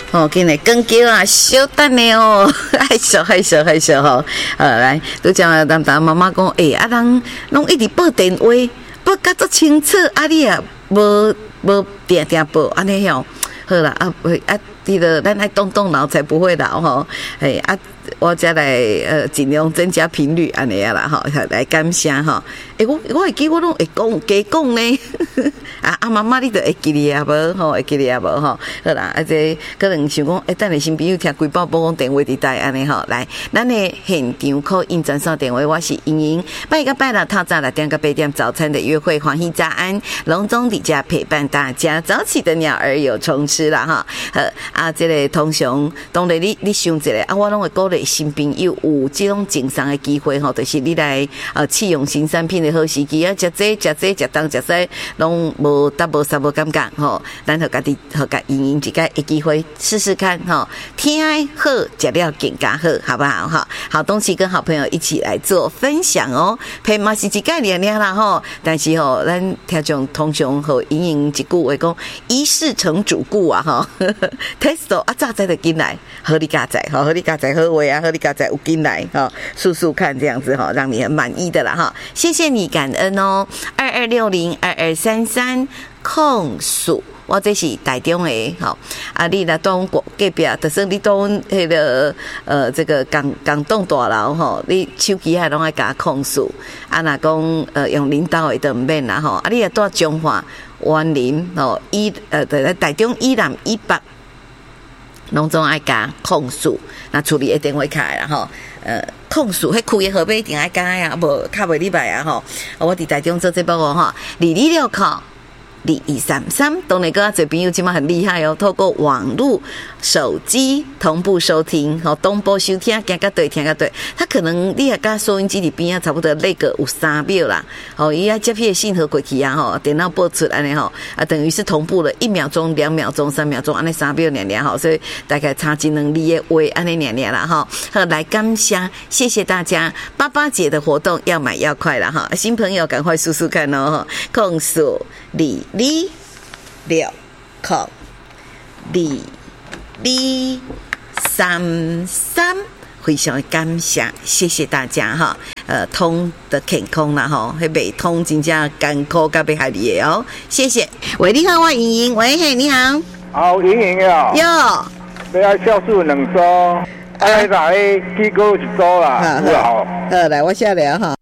哦，今日更叫啊，小等的哦，害羞吼。来，都讲淡淡妈妈讲，啊，人拢一直报电话，报甲足清楚，啊，你啊无定报，安尼吼。好啦，记得咱爱动脑才不会老吼。我再来尽量增加频率安尼啊啦吼，来感谢吼。我会记我拢会加讲呢。妈妈你都会记哩啊无吼，会记哩啊无吼。好啦，这可能想讲，等下新朋友听规包讲电话伫台安尼吼，来，咱的现场call in专线电话，我是莹莹。拜个拜了，套早6点到8点早餐的约会，欢喜早安，隆中底家陪伴大家，早起的鸟儿有虫吃啦哈。这个通常当然你想一下我拢会鼓励新朋友有这种经商的机会吼，就是你来试用新产品的好时机啊，食东食西拢无无感觉吼，咱和家己和家营一个机会试试看吼，天好食了更加好，好不好哈？好东西跟好朋友一起来做分享哦，配嘛是一概念啦吼，但是吼咱听众通常和营一句话讲，一事成主顾啊哈。test 早知就进来，合理加载好，合理加载好话啊，合理加载有进来哈，速速看这样子哈，让你很满意的啦哈，谢谢你，感恩哦，22602233控诉。我这是台中的，好你来当隔壁，就是你当迄个这个港栋大楼吼，你手机还拢爱甲控诉，若讲用领导的就毋免啦吼，你也住中华园林吼，台中以南以北，拢总爱甲控诉，那处理的电话卡啦吼，控诉迄区的号码一定爱加呀，无较袂礼拜啊吼，我伫台中做这报吼，226靠。2233，当然个最朋友今嘛很厉害哦，透过网络、手机同步收听，同步收听，听个对，他可能你也甲收音机里边啊，差不多那个有3秒啦，伊要接片信号过去啊，电脑播出安尼等于是同步了1秒钟、2秒钟、3秒钟，安尼3秒两所以大概差1能力的话，安尼两啦好，来感谢谢大家，爸爸节的活动要买要快了新朋友赶快试试看哦，控诉226靠2233，非常感谢，谢谢大家哈。通的健康啦哈，迄未通真正艰苦甲要害你的哦，谢谢。喂，你好，我莹莹。喂，嘿，你好。 好，莹莹呀。 哟。 要销售2组，来机构1组啦。好， 来，我下来哈。